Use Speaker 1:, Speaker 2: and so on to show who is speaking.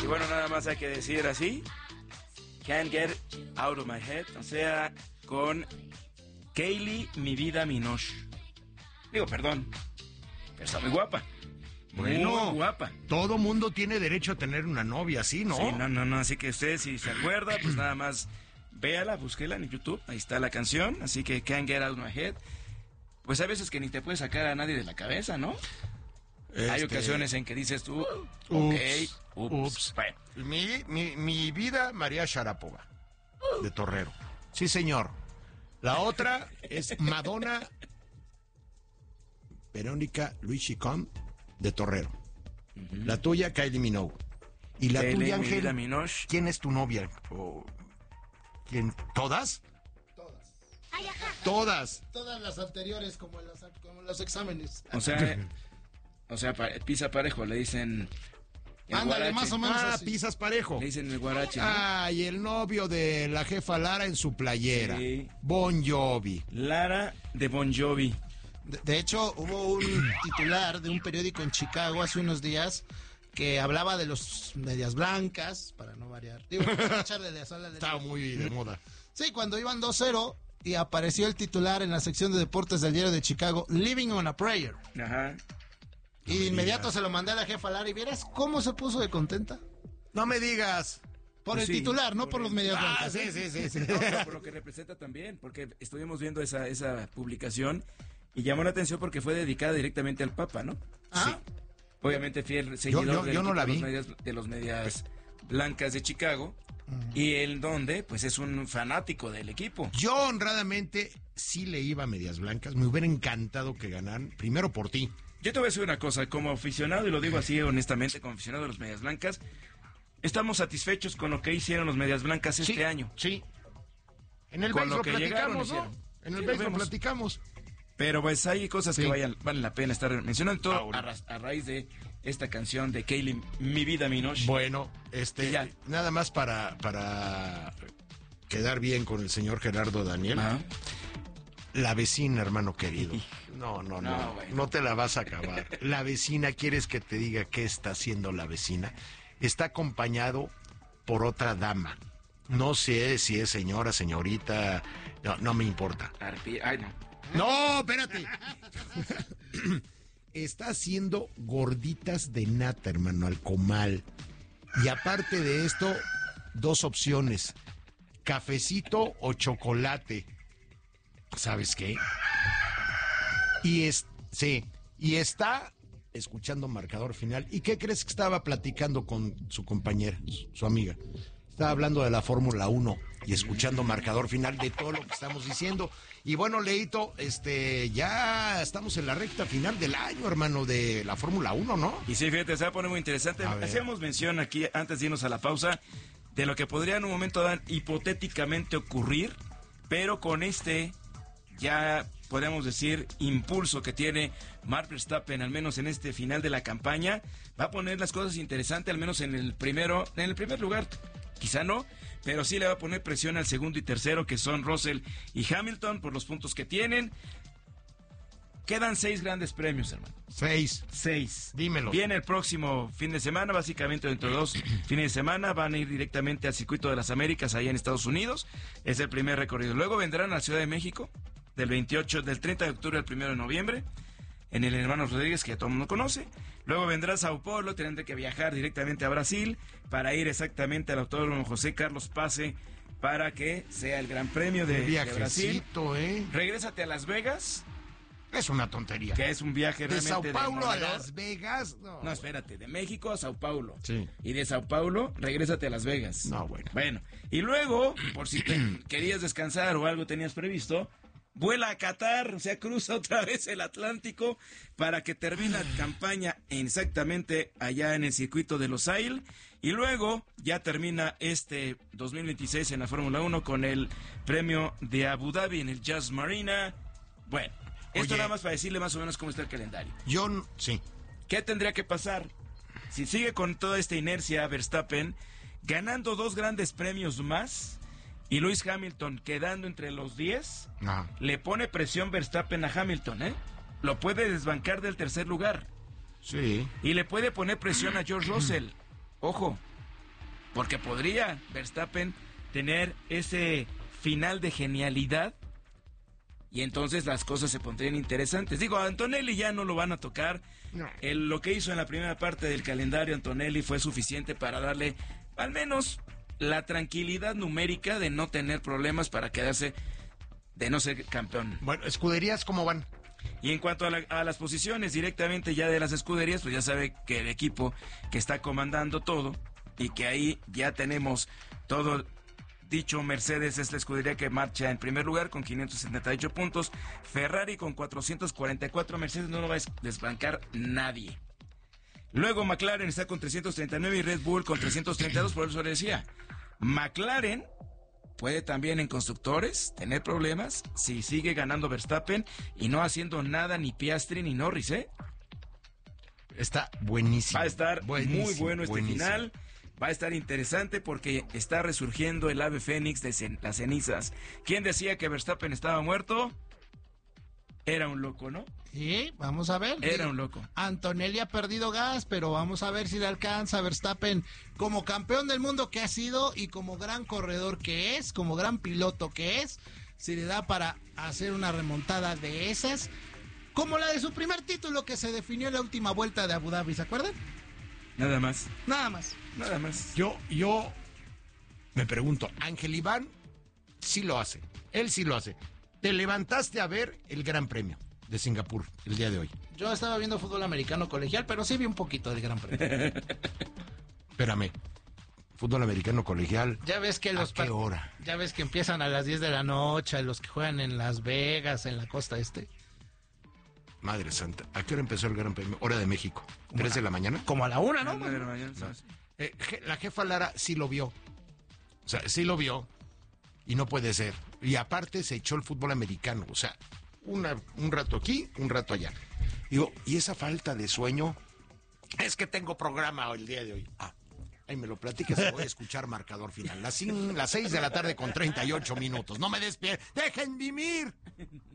Speaker 1: bueno, nada más hay que decir así, Can't Get Out of My Head, o sea, con Kylie, mi vida Minogue. Digo, perdón, pero está muy guapa.
Speaker 2: Bueno,
Speaker 1: muy guapa.
Speaker 2: Todo mundo tiene derecho a tener una novia así, ¿no?
Speaker 1: Sí, no, así que usted si se acuerda, pues nada más véala, búsquela en YouTube, ahí está la canción, así que Can't Get Out of My Head. Pues hay veces que ni te puedes sacar a nadie de la cabeza, ¿no? Hay ocasiones en que dices tú, ups. Bueno.
Speaker 2: Mi vida, María Sharapova, de Torrero. Sí, señor. La otra es Madonna Verónica Luis Chicón, de Torrero. La tuya, Kylie Minogue. Y la tuya, Ángel, ¿quién es tu novia? ¿Quién? ¿Todas? Todas.
Speaker 3: Todas las anteriores, como los exámenes.
Speaker 1: O sea, pisa parejo, le dicen...
Speaker 3: Ándale, más o menos así.
Speaker 2: Pisas parejo.
Speaker 1: Le dicen el guarache, ¿no?
Speaker 2: Y el novio de la jefa Lara en su playera.
Speaker 1: Sí.
Speaker 2: Bon Jovi.
Speaker 1: Lara de Bon Jovi.
Speaker 3: De hecho, hubo un titular de un periódico en Chicago hace unos días que hablaba de los medias blancas, para no variar. Digo, echarle de sala de...
Speaker 2: Está muy de moda.
Speaker 3: Sí, cuando iban 2-0 y apareció el titular en la sección de deportes del diario de Chicago, Living on a Prayer.
Speaker 1: Ajá.
Speaker 3: Y de inmediato se lo mandé a la jefa Lara y vieras cómo se puso de contenta.
Speaker 2: No me digas.
Speaker 3: Por
Speaker 1: Pues
Speaker 3: el
Speaker 1: sí,
Speaker 3: titular, no por los medias blancas.
Speaker 2: Sí.
Speaker 1: No, pero por lo que representa también, porque estuvimos viendo esa publicación y llamó la atención porque fue dedicada directamente al Papa, ¿no?
Speaker 3: Sí.
Speaker 1: Obviamente fiel seguidor
Speaker 2: yo no la vi.
Speaker 1: De los medias blancas de Chicago. Y en donde, pues es un fanático del equipo.
Speaker 2: Yo honradamente sí le iba a medias blancas. Me hubiera encantado que ganaran, primero por ti.
Speaker 1: Yo te voy a decir una cosa, como aficionado, y lo digo así honestamente, como aficionado de los medias blancas, estamos satisfechos con lo que hicieron los medias blancas este año.
Speaker 2: Sí. En el
Speaker 1: Con
Speaker 2: BASE
Speaker 1: lo
Speaker 2: lo
Speaker 1: que
Speaker 2: platicamos,
Speaker 1: llegaron,
Speaker 2: ¿no? En el
Speaker 1: Sí,
Speaker 2: BASE
Speaker 1: lo
Speaker 2: lo
Speaker 1: vemos.
Speaker 2: platicamos.
Speaker 1: Pero pues hay cosas
Speaker 2: Sí.
Speaker 1: que valen la pena estar mencionando, todo
Speaker 2: Ahora.
Speaker 1: a raíz de esta canción de Kylie, Mi Vida Minogue.
Speaker 2: Bueno,
Speaker 1: Ya.
Speaker 2: nada más para quedar bien con el señor Gerardo Daniel.
Speaker 1: Ajá.
Speaker 2: La vecina, hermano querido. No,
Speaker 1: bueno.
Speaker 2: no te la vas a acabar. La vecina, ¿quieres que te diga qué está haciendo la vecina? Está acompañado por otra dama. No sé si es señora, señorita, no me importa.
Speaker 1: Ay, no.
Speaker 2: No, espérate. Está haciendo gorditas de nata, hermano, al comal. Y aparte de esto, dos opciones: cafecito o chocolate. ¿Sabes qué? Y está escuchando Marcador Final. ¿Y qué crees que estaba platicando con su compañera, su amiga? Estaba hablando de la Fórmula 1 y escuchando Marcador Final de todo lo que estamos diciendo. Y bueno, Leito, ya estamos en la recta final del año, hermano, de la Fórmula 1, ¿no?
Speaker 1: Y sí, fíjate, se va a poner muy interesante.
Speaker 2: A ver.
Speaker 1: Hacíamos mención aquí, antes de irnos a la pausa, de lo que podría en un momento dado hipotéticamente ocurrir, pero con ya podemos decir, impulso que tiene Max Verstappen, al menos en este final de la campaña, va a poner las cosas interesantes, al menos en el primer lugar. Quizá no, pero sí le va a poner presión al segundo y tercero, que son Russell y Hamilton, por los puntos que tienen. Quedan 6 grandes premios, hermano. 6.
Speaker 2: Dímelo.
Speaker 1: Viene el próximo fin de semana, básicamente dentro de 2 fines de semana. Van a ir directamente al Circuito de las Américas, allá en Estados Unidos. Es el primer recorrido. Luego vendrán a la Ciudad de México, del 30 de octubre al 1 de noviembre, en el Hermanos Rodríguez, que ya todo el mundo conoce. Luego vendrá Sao Paulo, tendrán que viajar directamente a Brasil para ir exactamente al Autódromo José Carlos Pase para que sea el Gran Premio de Brasil. Regrésate a Las Vegas.
Speaker 2: Es una tontería.
Speaker 1: Que es un viaje
Speaker 2: de
Speaker 1: realmente
Speaker 2: Sao Paulo a
Speaker 1: demoledor.
Speaker 2: Las Vegas.
Speaker 1: No, espérate, de México a Sao Paulo.
Speaker 2: Sí.
Speaker 1: Y de Sao Paulo, regrésate a Las Vegas.
Speaker 2: No, bueno.
Speaker 1: Bueno, y luego, por si querías descansar o algo tenías previsto, vuela a Qatar, o sea, cruza otra vez el Atlántico para que termine la campaña exactamente allá en el circuito de Losail. Y luego ya termina este 2026 en la Fórmula 1 con el premio de Abu Dhabi en el Jazz Marina. Bueno, esto
Speaker 2: Oye,
Speaker 1: nada más para decirle más o menos cómo está el calendario.
Speaker 2: Sí.
Speaker 1: ¿Qué tendría que pasar? Si sigue con toda esta inercia Verstappen, ganando 2 grandes premios más, y Lewis Hamilton quedando entre los 10, le pone presión Verstappen a Hamilton, ¿eh? Lo puede desbancar del tercer lugar.
Speaker 2: Sí.
Speaker 1: Y le puede poner presión a George Russell. Ojo, porque podría Verstappen tener ese final de genialidad y entonces las cosas se pondrían interesantes. Digo, a Antonelli ya no lo van a tocar.
Speaker 2: No.
Speaker 1: Lo que hizo en la primera parte del calendario Antonelli fue suficiente para darle al menos la tranquilidad numérica de no tener problemas para quedarse, de no ser campeón.
Speaker 2: Bueno, escuderías, ¿cómo van?
Speaker 1: Y en cuanto a las posiciones directamente ya de las escuderías, pues ya sabe que el equipo que está comandando todo y que ahí ya tenemos todo dicho. Mercedes es la escudería que marcha en primer lugar con 578 puntos, Ferrari con 444, Mercedes no lo va a desbancar nadie. Luego McLaren está con 339 y Red Bull con 332, por eso le decía, McLaren puede también en constructores tener problemas si sigue ganando Verstappen y no haciendo nada ni Piastri ni Norris, ¿eh?
Speaker 2: Está buenísimo.
Speaker 1: Va a estar
Speaker 2: buenísimo,
Speaker 1: muy bueno este
Speaker 2: buenísimo.
Speaker 1: final. Va a estar interesante porque está resurgiendo el ave fénix de las cenizas. ¿Quién decía que Verstappen estaba muerto? Era un loco, ¿no?
Speaker 3: Sí, vamos a ver.
Speaker 1: Era un loco.
Speaker 3: Antonelli ha perdido gas, pero vamos a ver si le alcanza a Verstappen como campeón del mundo que ha sido y como gran corredor que es, como gran piloto que es, si le da para hacer una remontada de esas, como la de su primer título que se definió en la última vuelta de Abu Dhabi, ¿se acuerdan?
Speaker 1: Nada más.
Speaker 3: Nada más.
Speaker 1: Nada más.
Speaker 2: Yo me pregunto, Ángel Iván sí lo hace. Él sí lo hace. Te levantaste a ver el Gran Premio de Singapur el día de hoy.
Speaker 3: Yo estaba viendo fútbol americano colegial, pero sí vi un poquito del Gran Premio.
Speaker 2: Espérame. Fútbol americano colegial.
Speaker 3: Ya ves que
Speaker 2: ¿A qué hora?
Speaker 3: Ya ves que empiezan a las 10 de la noche, los que juegan en Las Vegas, en la costa este.
Speaker 2: Madre santa. ¿A qué hora empezó el Gran Premio? Hora de México. ¿3 de la mañana?
Speaker 3: Como a la 1, ¿no?
Speaker 1: Nueve de la mañana, ¿sabes?
Speaker 2: La jefa Lara sí lo vio. O sea, sí lo vio. Y no puede ser. Y aparte se echó el fútbol americano. O sea, un rato aquí, un rato allá. Digo, ¿y esa falta de sueño? Es que tengo programa el día de hoy. Ahí me lo platicas, voy a escuchar marcador final. Las 6 de la tarde con 38 minutos. No me despierten. ¡Dejen vivir!